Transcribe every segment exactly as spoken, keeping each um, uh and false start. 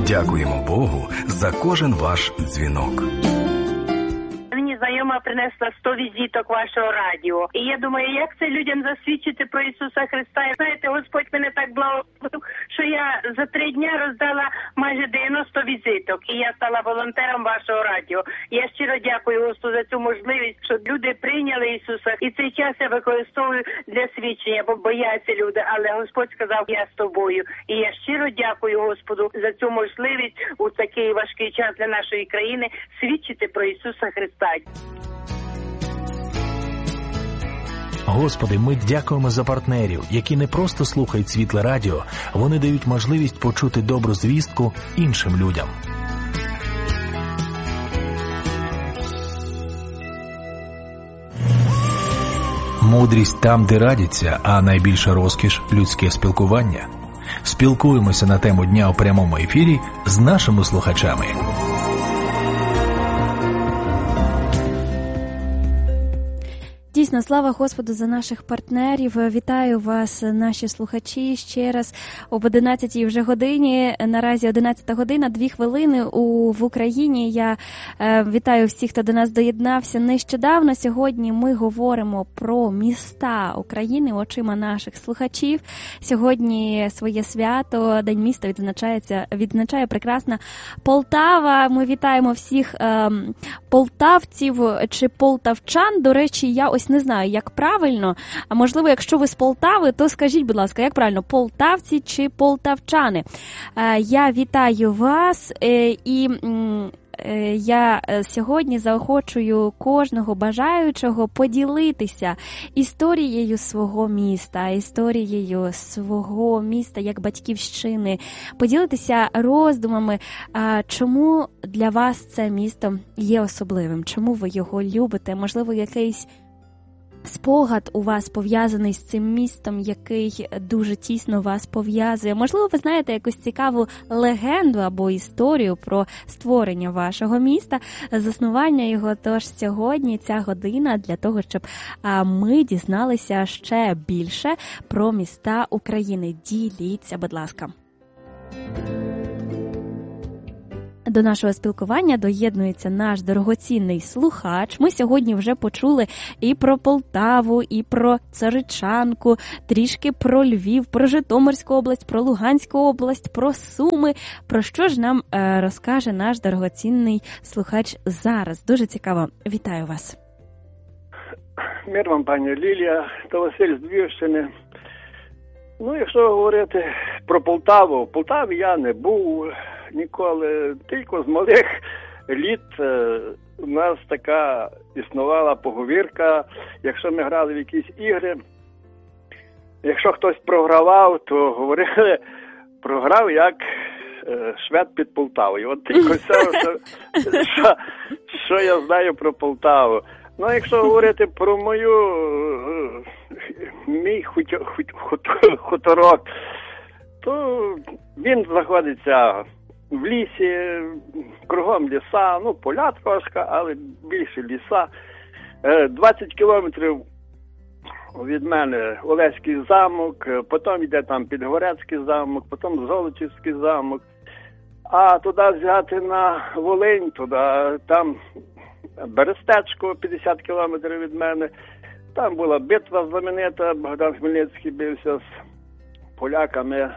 Дякуємо Богу за кожен ваш дзвінок. Знайома принесла сто візиток вашого радіо. І я думаю, як це людям засвідчити про Ісуса Христа? І знаєте, Господь мене так благословив, що я за три дня роздала майже дев'яносто візиток. І я стала волонтером вашого радіо. Я щиро дякую Господу за цю можливість, що люди прийняли Ісуса. І цей час я використовую для свідчення, бо бояться люди. Але Господь сказав, я з тобою. І я щиро дякую Господу за цю можливість у такий важкий час для нашої країни свідчити про Ісуса Христа. Господи, ми дякуємо за партнерів, які не просто слухають Світле Радіо, вони дають можливість почути добру звістку іншим людям. Мудрість там, де радяться, а найбільша розкіш – людське спілкування. Спілкуємося на тему дня у прямому ефірі з нашими слухачами. Дійсно, слава Господу за наших партнерів. Вітаю вас, наші слухачі, ще раз об одинадцятій вже годині. Наразі одинадцята година, дві хвилини у, в Україні. Я е, вітаю всіх, хто до нас доєднався нещодавно. Сьогодні ми говоримо про міста України очима наших слухачів. Сьогодні своє свято, День міста відзначається, відзначає прекрасна Полтава. Ми вітаємо всіх е, полтавців чи полтавчан. До речі, я ось не знаю, як правильно, а можливо, якщо ви з Полтави, то скажіть, будь ласка, як правильно, полтавці чи полтавчани? Я вітаю вас, і я сьогодні заохочую кожного бажаючого поділитися історією свого міста, історією свого міста як батьківщини, поділитися роздумами, чому для вас це місто є особливим, чому ви його любите, можливо, якийсь спогад у вас пов'язаний з цим містом, який дуже тісно вас пов'язує. Можливо, ви знаєте якусь цікаву легенду або історію про створення вашого міста, заснування його. Тож сьогодні ця година для того, щоб ми дізналися ще більше про міста України. Діліться, будь ласка. До нашого спілкування доєднується наш дорогоцінний слухач. Ми сьогодні вже почули і про Полтаву, і про Царичанку, трішки про Львів, про Житомирську область, про Луганську область, про Суми. Про що ж нам е, розкаже наш дорогоцінний слухач зараз? Дуже цікаво. Вітаю вас. Мир вам, пані Лілія, та Василь з Львівщини. Ну, якщо говорити про Полтаву, в Полтаві я не був ніколи, тільки з малих літ у нас така існувала поговірка, якщо ми грали в якісь ігри, якщо хтось програвав, то говорили, програв як швед під Полтавою. От тільки все, що, що, що я знаю про Полтаву. Ну, якщо говорити про мою, мій хуторок, то він знаходиться в лісі, кругом ліса, ну, поля трошки, але більше ліса. двадцять кілометрів від мене Олеський замок, потім йде там Підгорецький замок, потім Золочівський замок. А туди взяти на Волинь, туди, там Берестечко, п'ятдесят кілометрів від мене. Там була битва знаменита, Богдан Хмельницький бився з поляками.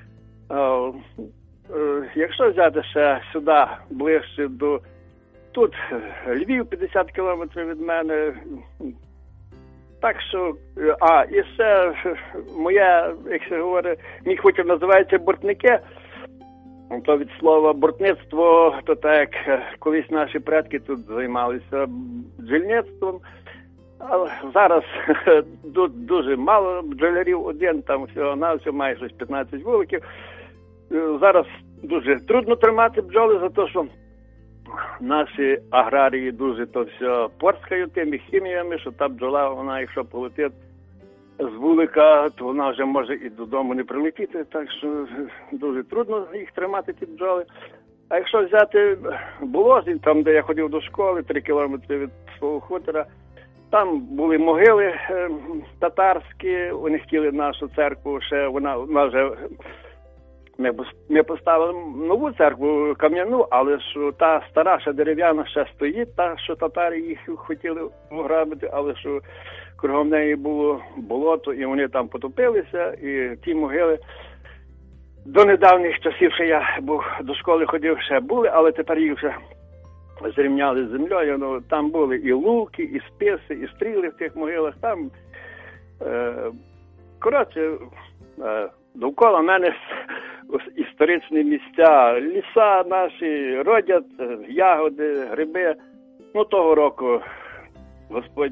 Якщо взяти ще сюди, ближче до... Тут Львів п'ятдесят кілометрів від мене. Так що... А, і ще моя, як се говорить, мій хутір називається Бортники. То від слова бортництво, то так, колись наші предки тут займалися бджільництвом. А зараз дуже мало бджолярів, один там всього-навсього, має щось п'ятнадцять вуликів. Зараз дуже трудно тримати бджоли, за те, що наші аграрії дуже то все порскають тими хіміями, що та бджола, вона, якщо полетить з вулика, то вона вже може і додому не прилетіти, так що дуже трудно їх тримати, ті бджоли. А якщо взяти Боложин, там, де я ходив до школи, три кілометри від свого хутора, там були могили е, татарські, вони хотіли нашу церкву, ще вона, вона вже Ми, ми поставили нову церкву кам'яну, але що та стара, ще дерев'яна, ще стоїть, та, що татари їх хотіли ограбити, але що кругом неї було болото, і вони там потопилися, і ті могили до недавніх часів, ще я був до школи ходив, ще були, але тепер їх вже зрівняли з землею. Ну, там були і луки, і списи, і стріли в тих могилах. Там, е, коротше, е, довкола мене історичні місця, ліса наші, родять, ягоди, гриби. Ну, того року Господь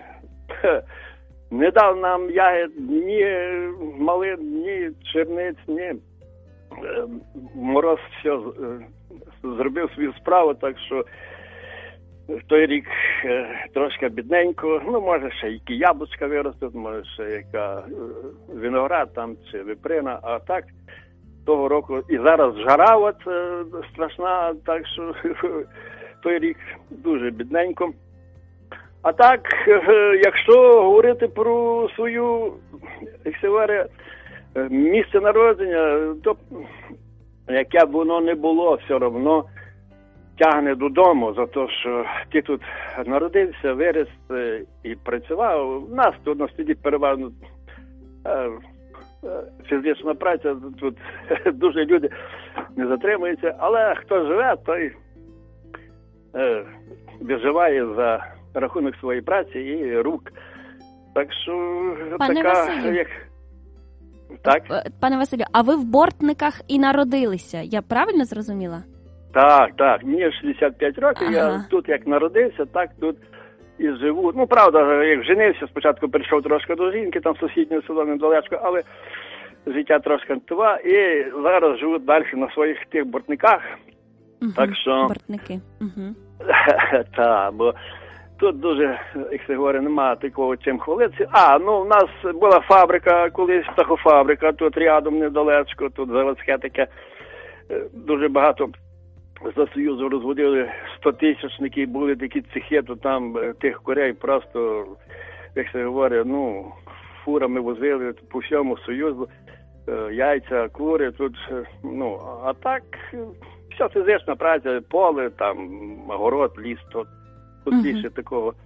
не дав нам ягід ні малин, ні черниць, ні. Мороз все зробив свою справу, так що той рік трошки бідненько. Ну, може, ще які яблучка виростуть, може, ще яка виноград там, чи виприна, а так того року. І зараз жара от страшна, так що той рік дуже бідненько. А так, якщо говорити про свою, як се говорить, місце народження, то яке б воно не було, все одно тягне додому, за те, що ти тут народився, виріс і працював. У нас тут на стіді переважно фізична праця, тут дуже люди не затримуються, але хто живе, той виживає за рахунок своєї праці і рук. Так що Пане така, Василю, як... Так? Пане Василю, а ви в Бортниках і народилися, я правильно зрозуміла? Так, так, мені шістдесят п'ять років, ага. Я тут як народився, так тут і живу. Ну, правда, як женився, спочатку прийшов трошки до жінки, там сусіднє село недалечко, але життя трошки това, і зараз живу далі на своїх тих Бортниках. Угу. Так що... Бортники. Угу. Так, бо тут дуже, як се говорить, немає такого чим хвалитися. А, ну, у нас була фабрика, колись птахофабрика, тут рядом недалечко, тут заводське таке, дуже багато за Союзу розводили стотисячники, були такі цехи, то там тих курей просто, як се говорить, ну, фурами возили по всьому Союзу, яйця, кури, тут, ну, а так, вся фізична праця, поле, там, огород, ліс, тут. Тут більше uh-huh. такого,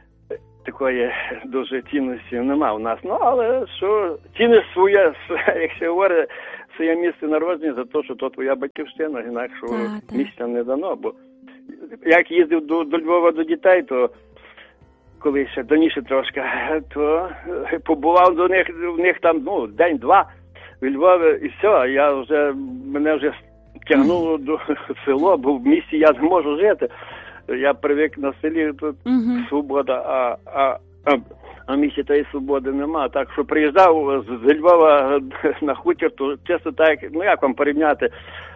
такої дуже цінності нема у нас. Ну, але що, цінність своє, якщо говорить, своє місце народження за те, що то твоя батьківщина, інакше місця не дано. Бо як їздив до, до Львова до дітей, то коли ще давніше трошки, то побував до них, в них там, ну, день-два в Львові, і все, я вже, мене вже тягнуло до село, бо в місті я не можу жити. Я привик на селі, тут uh-huh. свобода, а, а, а, а в місті тієї свободи нема. Так що приїжджав з Львова на хутір, то чисто так, ну як вам порівняти,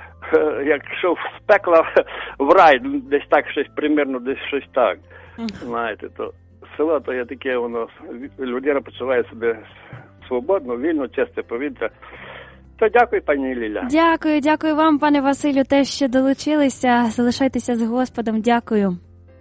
як йшов з пекла в рай, десь так щось, примірно десь щось так. Uh-huh. Знаєте, то село то є таке, воно, людина почуває себе свободно, вільно, чисте повітря. То дякую, пані Ліля. Дякую, дякую вам, пане Василю, те, що долучилися. Залишайтеся з Господом. Дякую.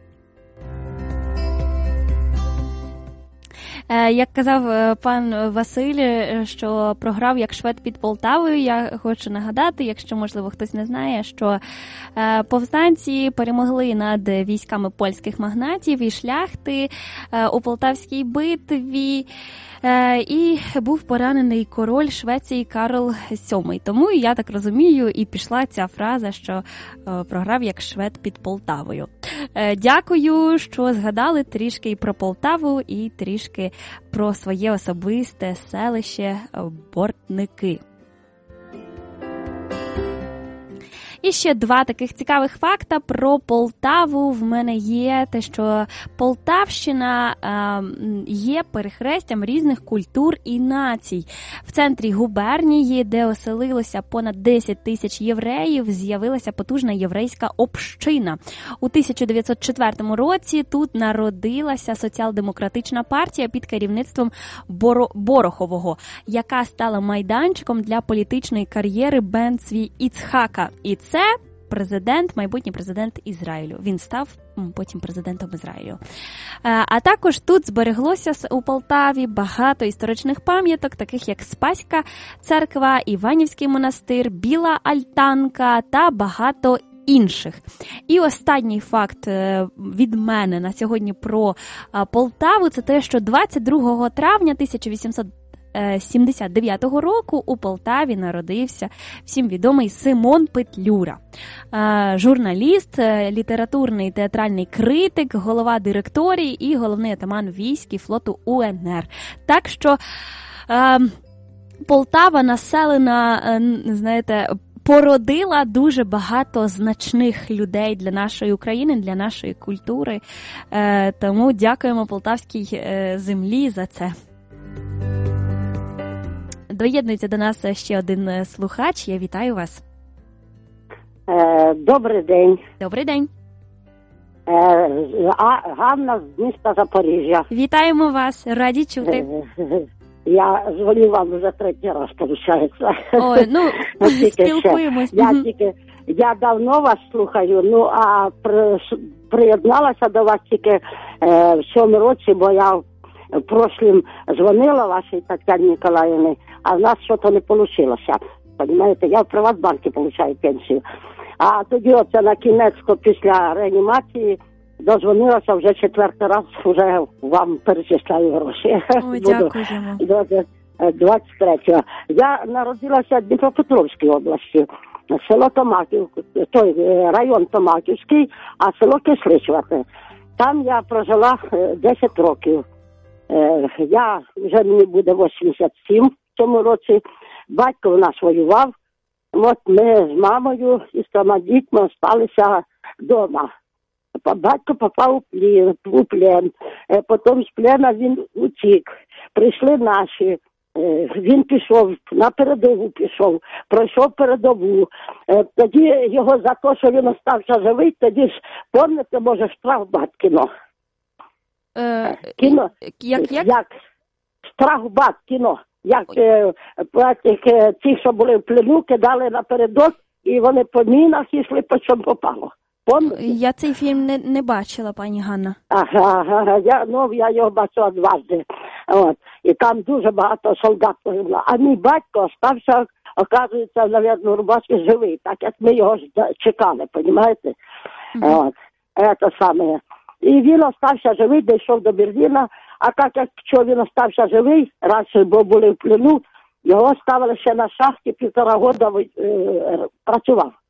Як казав пан Василь, що програв як швед під Полтавою, я хочу нагадати, якщо, можливо, хтось не знає, що повстанці перемогли над військами польських магнатів і шляхти у Полтавській битві, і був поранений король Швеції Карл сьомий. Тому, я так розумію, і пішла ця фраза, що програв як швед під Полтавою. Дякую, що згадали трішки і про Полтаву, і трішки про своє особисте селище Бортники. І ще два таких цікавих факта про Полтаву в мене є. Те, що Полтавщина е, є перехрестям різних культур і націй. В центрі губернії, де оселилося понад десять тисяч євреїв, з'явилася потужна єврейська община. У тисяча дев'ятсот четвертому році тут народилася соціал-демократична партія під керівництвом Боро... Борохового, яка стала майданчиком для політичної кар'єри Бен Цві Іцхака. І це президент, майбутній президент Ізраїлю. Він став потім президентом Ізраїлю. А також тут збереглося у Полтаві багато історичних пам'яток, таких як Спаська церква, Іванівський монастир, Біла Альтанка та багато інших. І останній факт від мене на сьогодні про Полтаву – це те, що двадцять другого травня тисяча вісімсот сімдесят дев'ятого року у Полтаві народився всім відомий Симон Петлюра. Журналіст, літературний театральний критик, голова директорії і головний атаман військ і флоту У Ен Ер. Так що Полтава населена, знаєте, породила дуже багато значних людей для нашої України, для нашої культури. Тому дякуємо полтавській землі за це. Доєднується до нас ще один слухач. Я вітаю вас. Добрий день. Добрий день. Ганна з міста Запоріжжя. Вітаємо вас. Раді чути. Я дзвоню вам вже третій раз, виходить. Ой, ну, спілкуємось. Я тільки, я давно вас слухаю, ну, а при, приєдналася до вас тільки е, в цьому році, бо я в прошлім дзвонила вашій Тетяні Ніколаївні, а в нас щось не вийшло. Понимаєте, я в Приватбанку отримую пенсію. А тоді оце на кінець, після реанімації, дозвонилася вже четвертий раз, вже вам перечисляю гроші. Ой, дякуємо. двадцять третього. Я народилася в Дніпропетровській області, село Томаків, той район Томаківський, а село Кисличвате. Там я прожила десять років. Я, вже мені буде вісімдесят сім в цьому році. Батько в нас воював. От ми з мамою і з трьома дітьми залишилися вдома. Батько попав у плен, у плен. Потім з плена він утік. Прийшли наші. Він пішов, на передову пішов, пройшов передову. Тоді його за те, що він остався живий, тоді ж, пам'ятаєте, може, штрафбат кіно. Е, кіно. Як, як? Як штрафбат кіно. Як е, тих, е, ті, що були в плену, кидали напередок, і вони по мінах йшли, по чому попало. Помните? Я цей фільм не, не бачила, пані Ганна. Ага, ага, я, ну, я його бачила дважди. От. І там дуже багато солдат погибло. А мій батько остався, оказується, навіть, в Рубашці живий, так як ми його чекали, розумієте? Mm-hmm. От. Це саме. І він остався живий, дійшов до Берліна, а так як що він остався живий, раз бо були в плену, його ставили ще на шахті, півтора року е, працював.